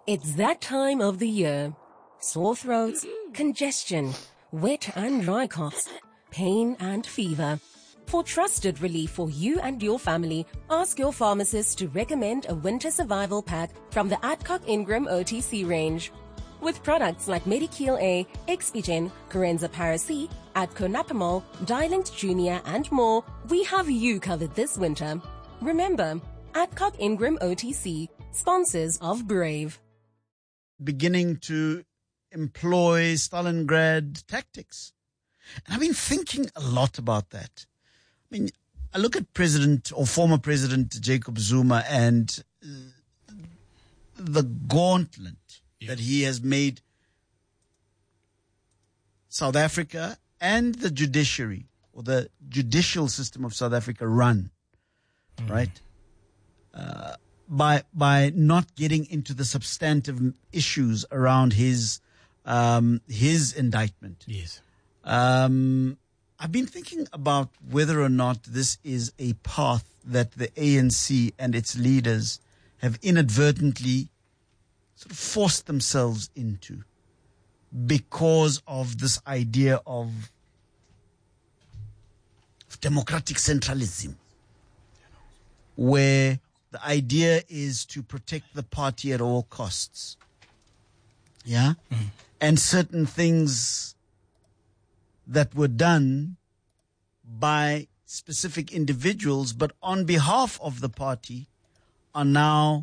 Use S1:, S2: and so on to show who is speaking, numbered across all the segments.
S1: It's that time of the year. Sore throats, congestion, wet and dry coughs, pain and fever. For trusted relief for you and your family, ask your pharmacist to recommend a winter survival pack from the Adcock Ingram OTC range. With products like Medikil A, Expigen, Corenza Paracy, Adco Napamol, Dialint Junior and more, we have you covered this winter. Remember, Adcock Ingram OTC, sponsors of Brave.
S2: Beginning to employ Stalingrad tactics. And I've been thinking a lot about that. I mean, I look at President or former President Jacob Zuma and the gauntlet that he has made South Africa and the judiciary or the judicial system of South Africa run, right? By not getting into the substantive issues around his indictment.
S3: Yes.
S2: I've been thinking about whether or not this is a path that the ANC and its leaders have inadvertently sort of forced themselves into because of this idea of democratic centralism, where the idea is to protect the party at all costs. Yeah? And certain things that were done by specific individuals, but on behalf of the party, are now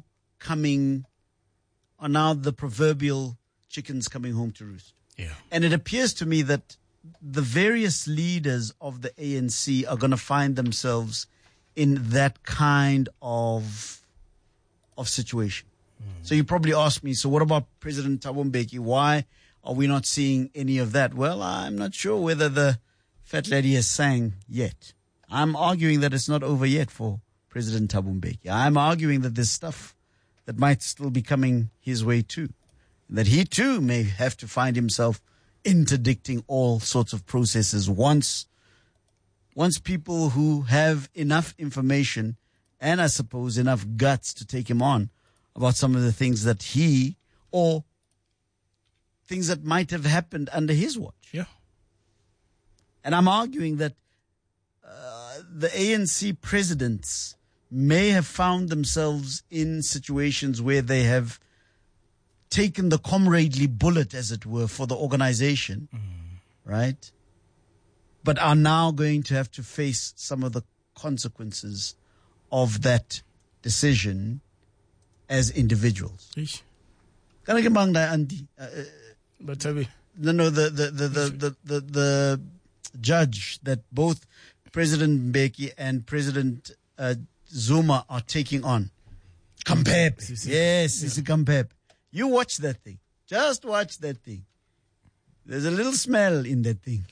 S2: the proverbial chickens coming home to roost.
S3: Yeah.
S2: And it appears to me that the various leaders of the ANC are going to find themselves in that kind of situation. So you probably ask me, so what about President Thabo Mbeki? Why are we not seeing any of that? Well, I'm not sure whether the fat lady has sang yet. I'm arguing that it's not over yet for President Thabo Mbeki. I'm arguing that there's stuff that might still be coming his way too. That he too may have to find himself interdicting all sorts of processes once people who have enough information and I suppose enough guts to take him on about some of the things that he or things that might have happened under his watch.
S3: Yeah.
S2: And I'm arguing that the ANC presidents may have found themselves in situations where they have taken the comradely bullet, as it were, for the organization, right? But are now going to have to face some of the consequences of that decision as individuals.
S3: Ish.
S2: Can I get back there, Andy?
S3: But tell me.
S2: No, the judge that both President Mbeki and President Zuma are taking on. Kampepe. Yes, it's a Kampepe. You watch that thing. Just watch that thing. There's a little smell in that thing.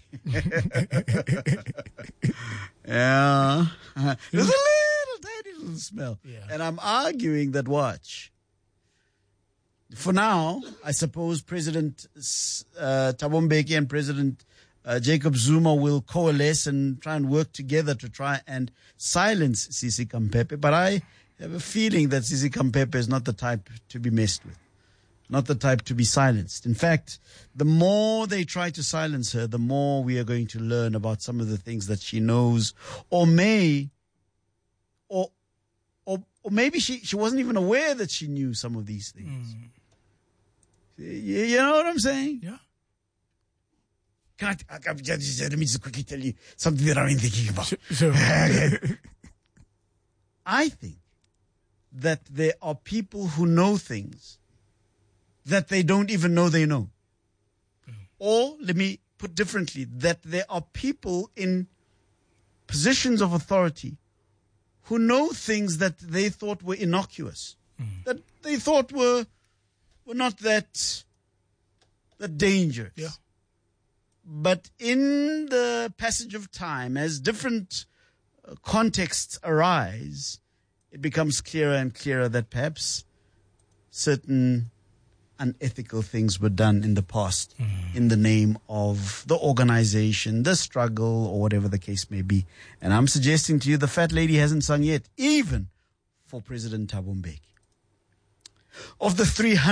S2: Yeah. There's a tiny little smell.
S3: Yeah.
S2: And I'm arguing that, watch. For now, I suppose President Thabo Mbeki and President Jacob Zuma will coalesce and try and work together to try and silence Sisi Kampepe. But I have a feeling that Sisi Kampepe is not the type to be messed with. Not the type to be silenced. In fact, the more they try to silence her, the more we are going to learn about some of the things that she knows or maybe she wasn't even aware that she knew some of these things. You know what I'm saying?
S3: Yeah.
S2: Let me just quickly tell you something that I've been thinking about.
S3: Sure.
S2: I think that there are people who know things that they don't even know they know. Or, let me put differently, that there are people in positions of authority who know things that they thought were innocuous, that they thought were not that dangerous.
S3: Yeah.
S2: But in the passage of time, as different contexts arise, it becomes clearer and clearer that perhaps certain unethical things were done in the past in the name of the organization, the struggle, or whatever the case may be. And I'm suggesting to you the fat lady hasn't sung yet, even for President Thabo Mbeki. Of the 300